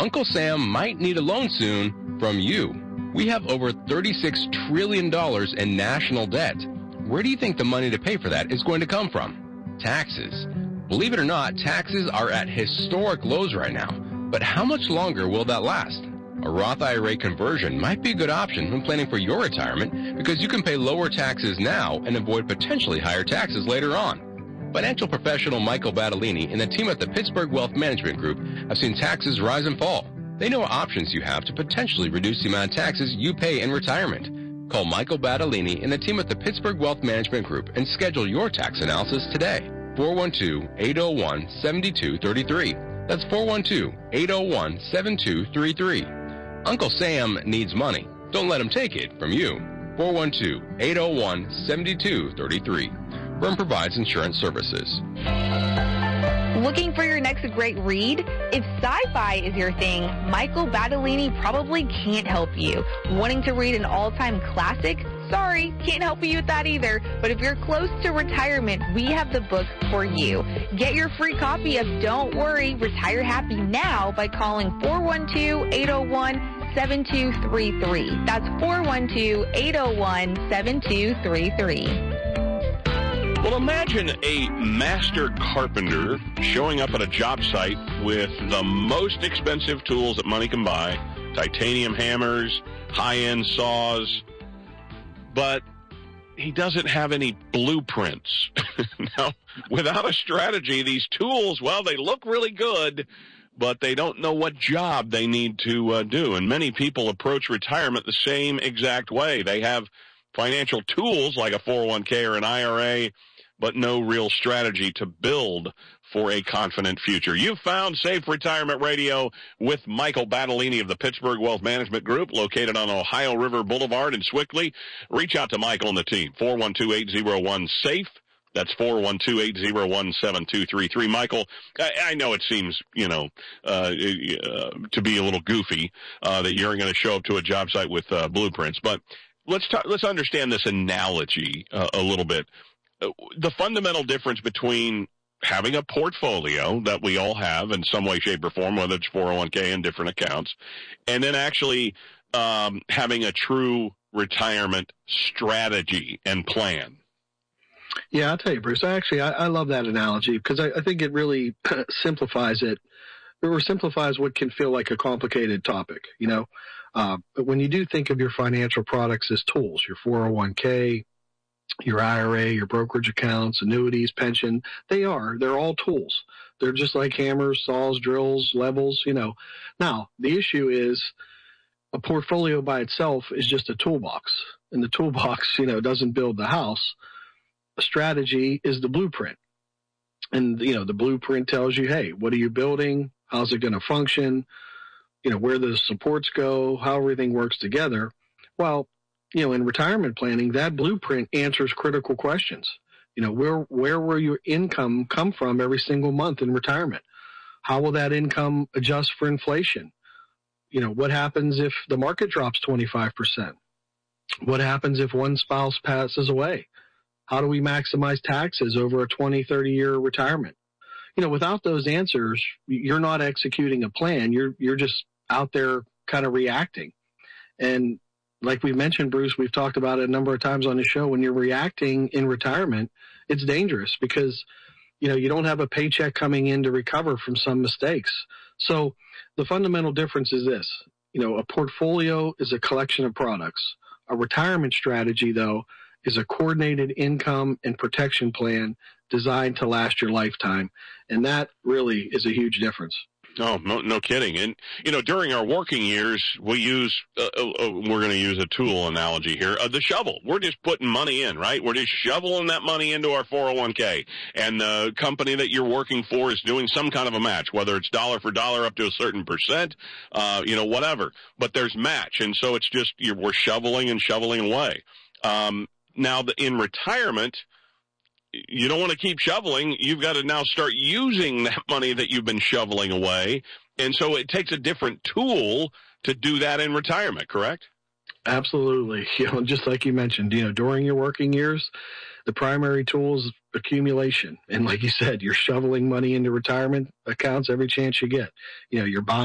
Uncle Sam might need a loan soon from you. We have over $36 trillion in national debt. Where do you think the money to pay for that is going to come from? Taxes. Believe it or not, taxes are at historic lows right now. But how much longer will that last? A Roth IRA conversion might be a good option when planning for your retirement because you can pay lower taxes now and avoid potentially higher taxes later on. Financial professional Michael Battolini and the team at the Pittsburgh Wealth Management Group have seen taxes rise and fall. They know what options you have to potentially reduce the amount of taxes you pay in retirement. Call Michael Battolini and the team at the Pittsburgh Wealth Management Group and schedule your tax analysis today. 412-801-7233. That's 412-801-7233. Uncle Sam needs money. Don't let him take it from you. 412-801-7233. Firm provides insurance services. Looking for your next great read? If sci-fi is your thing, Michael Battolini probably can't help you. Wanting to read an all-time classic? Sorry, can't help you with that either. But if you're close to retirement, we have the book for you. Get your free copy of Don't Worry, Retire Happy now by calling 412-801-7233. That's 412-801-7233. Well, imagine a master carpenter showing up at a job site with the most expensive tools that money can buy, titanium hammers, high-end saws, but he doesn't have any blueprints. Now, without a strategy, these tools, well, they look really good, but they don't know what job they need to do. And many people approach retirement the same exact way. They have financial tools like a 401k or an IRA, but no real strategy to build for a confident future. You've found Safe Retirement Radio with Michael Battolini of the Pittsburgh Wealth Management Group, located on Ohio River Boulevard in Swickley. Reach out to Michael and the team, 412-801-SAFE. That's 412-801-7233. Michael, I know it seems, to be a little goofy that you're going to show up to a job site with blueprints, but let's understand this analogy a little bit. The fundamental difference between having a portfolio that we all have in some way, shape, or form, whether it's 401k and different accounts, and then actually having a true retirement strategy and plan. Yeah, I'll tell you, Bruce. I love that analogy because I think it really simplifies it, or simplifies what can feel like a complicated topic, But when you do think of your financial products as tools, your 401k, your IRA, your brokerage accounts, annuities, pension, they're all tools. They're just like hammers, saws, drills, levels, Now, the issue is a portfolio by itself is just a toolbox. And the toolbox, doesn't build the house. A strategy is the blueprint. And, the blueprint tells you, hey, what are you building? How's it going to function? Where the supports go, how everything works together. Well, in retirement planning, that blueprint answers critical questions. Where will your income come from every single month in retirement? How will that income adjust for inflation? What happens if the market drops 25%? What happens if one spouse passes away? How do we maximize taxes over a 20, 30-year retirement? Without those answers, you're not executing a plan. You're just out there kind of reacting. And like we mentioned, Bruce, we've talked about it a number of times on the show. When you're reacting in retirement, it's dangerous because, you don't have a paycheck coming in to recover from some mistakes. So the fundamental difference is this, a portfolio is a collection of products. A retirement strategy, though, is a coordinated income and protection plan designed to last your lifetime. And that really is a huge difference. Oh, no kidding. And, during our working years, we use, we're going to use a tool analogy here, the shovel. We're just putting money in, right? We're just shoveling that money into our 401k. And the company that you're working for is doing some kind of a match, whether it's dollar for dollar up to a certain percent, whatever. But there's match. And so it's just, we're shoveling and shoveling away. Now, in retirement, you don't want to keep shoveling. You've got to now start using that money that you've been shoveling away. And so it takes a different tool to do that in retirement, correct? Absolutely. Just like you mentioned, during your working years, the primary tool is accumulation. And like you said, you're shoveling money into retirement accounts every chance you get. You're buying